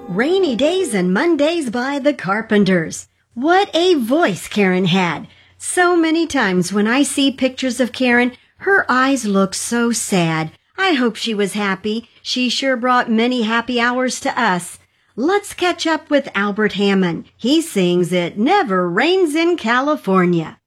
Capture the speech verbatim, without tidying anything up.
Rainy Days and Mondays by the Carpenters. What a voice Karen had. So many times when I see pictures of Karen, her eyes look so sad. I hope she was happy. She sure brought many happy hours to us. Let's catch up with Albert Hammond. He sings It Never Rains in California.